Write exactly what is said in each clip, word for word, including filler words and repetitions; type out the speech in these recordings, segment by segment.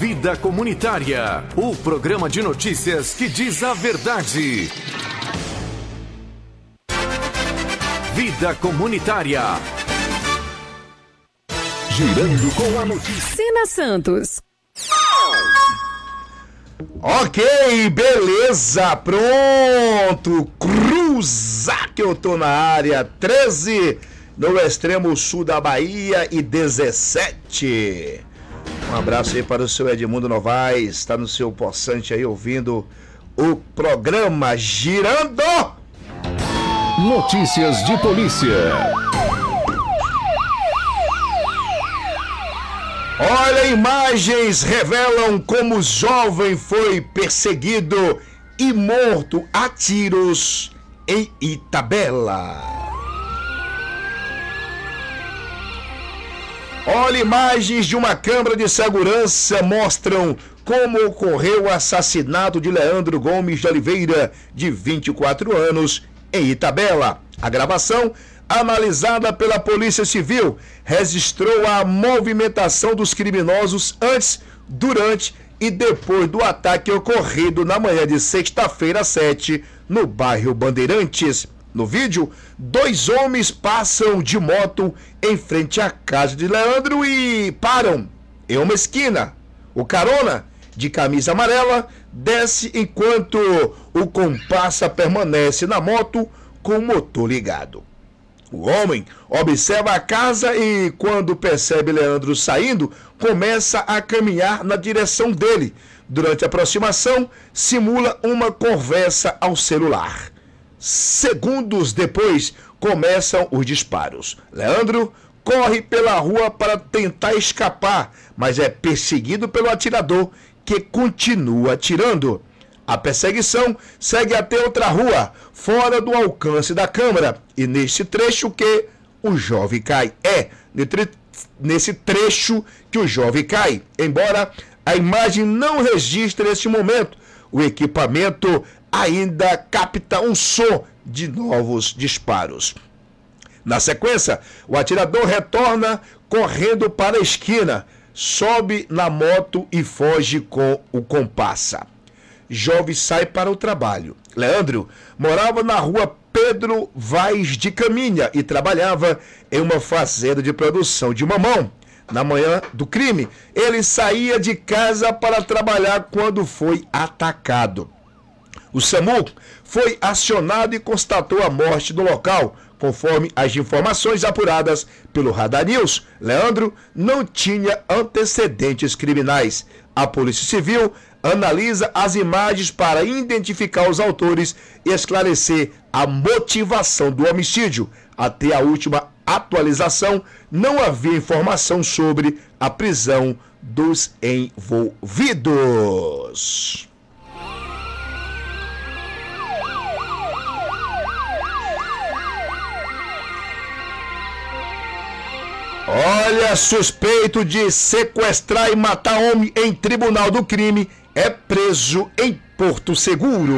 Vida Comunitária, o programa de notícias que diz a verdade. Vida Comunitária. Girando com a notícia. Sena Santos. Ok, beleza, pronto. Cruza que eu tô na área. treze no extremo sul da Bahia e dezessete. Um abraço aí para o seu Edmundo Novaes, está no seu possante aí ouvindo o programa Girando. Notícias de polícia. Olha, imagens revelam como o jovem foi perseguido e morto a tiros em Itabela. Olha, imagens de uma câmera de segurança mostram como ocorreu o assassinato de Leandro Gomes de Oliveira, de vinte e quatro anos, em Itabela. A gravação, analisada pela Polícia Civil, registrou a movimentação dos criminosos antes, durante e depois do ataque ocorrido na manhã de sexta-feira, sete, no bairro Bandeirantes. No vídeo, dois homens passam de moto em frente à casa de Leandro e param em uma esquina. O carona, de camisa amarela, desce enquanto o comparsa permanece na moto com o motor ligado. O homem observa a casa e, quando percebe Leandro saindo, começa a caminhar na direção dele. Durante a aproximação, simula uma conversa ao celular. Segundos depois, começam os disparos. Leandro corre pela rua para tentar escapar, mas é perseguido pelo atirador, que continua atirando. A perseguição segue até outra rua, fora do alcance da câmera, e nesse trecho que o jovem cai. É, nesse trecho que o jovem cai. Embora a imagem não registre esse momento, o equipamento ainda capta um som de novos disparos. Na sequência, o atirador retorna correndo para a esquina, sobe na moto e foge com o comparsa. Jovem sai para o trabalho. Leandro morava na rua Pedro Vaz de Caminha e trabalhava em uma fazenda de produção de mamão. Na manhã do crime, ele saía de casa para trabalhar quando foi atacado. O SAMU foi acionado e constatou a morte no local. Conforme as informações apuradas pelo Radar News, Leandro não tinha antecedentes criminais. A Polícia Civil analisa as imagens para identificar os autores e esclarecer a motivação do homicídio. Até a última atualização, não havia informação sobre a prisão dos envolvidos. Olha, suspeito de sequestrar e matar homem em tribunal do crime é preso em Porto Seguro.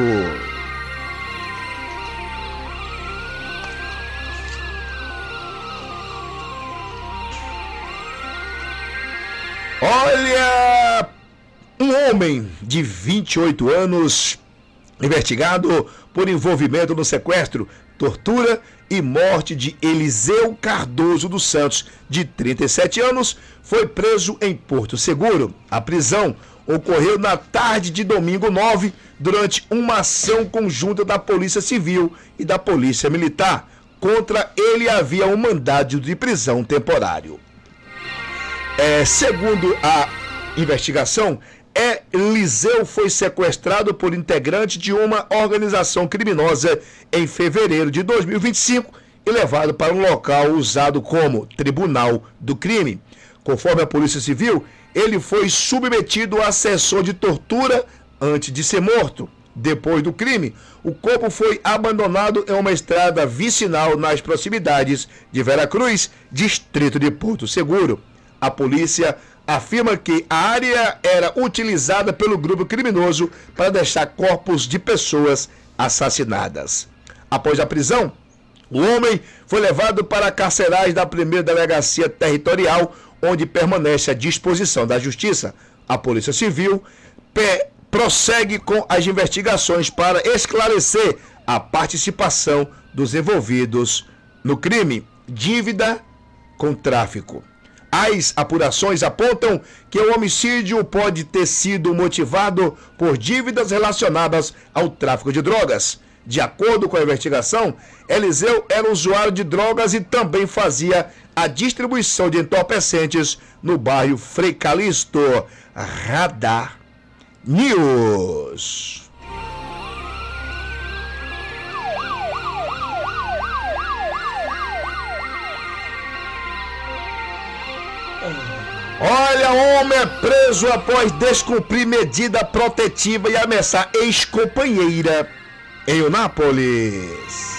Olha, um homem de vinte e oito anos, investigado por envolvimento no sequestro, tortura e morte de Eliseu Cardoso dos Santos, de trinta e sete anos, foi preso em Porto Seguro. A prisão ocorreu na tarde de domingo nove, durante uma ação conjunta da Polícia Civil e da Polícia Militar. Contra ele havia um mandado de prisão temporário. É, segundo a investigação, Eliseu foi sequestrado por integrante de uma organização criminosa em fevereiro de dois mil e vinte e cinco e levado para um local usado como tribunal do crime. Conforme a Polícia Civil, ele foi submetido a sessão de tortura antes de ser morto. Depois do crime, o corpo foi abandonado em uma estrada vicinal nas proximidades de Veracruz, distrito de Porto Seguro. A polícia afirma que a área era utilizada pelo grupo criminoso para deixar corpos de pessoas assassinadas. Após a prisão, o homem foi levado para a carcerais da primeira Delegacia Territorial, onde permanece à disposição da Justiça. A Polícia Civil pe- prossegue com as investigações para esclarecer a participação dos envolvidos no crime. Dívida com tráfico. As apurações apontam que o homicídio pode ter sido motivado por dívidas relacionadas ao tráfico de drogas. De acordo com a investigação, Eliseu era usuário de drogas e também fazia a distribuição de entorpecentes no bairro Frei Calixto. Radar News. Olha, homem é preso após descumprir medida protetiva e ameaçar ex-companheira em Eunápolis.